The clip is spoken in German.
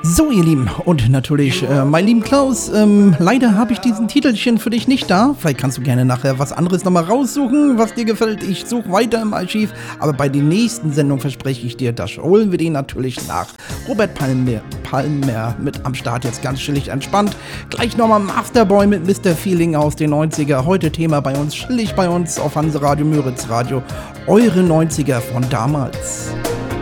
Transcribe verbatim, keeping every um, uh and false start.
So, ihr Lieben, und natürlich, äh, mein lieben Klaus, ähm, leider habe ich diesen Titelchen für dich nicht da. Vielleicht kannst du gerne nachher was anderes nochmal raussuchen, was dir gefällt. Ich suche weiter im Archiv, aber bei der nächsten Sendung verspreche ich dir, das holen wir den natürlich nach. Robert Palmer, Palmer mit am Start, jetzt ganz chillig entspannt. Gleich nochmal Masterboy mit Mister Feeling aus den neunziger. Heute Thema bei uns, chillig bei uns auf Hanseradio, Müritz Radio. Eure neunziger von damals.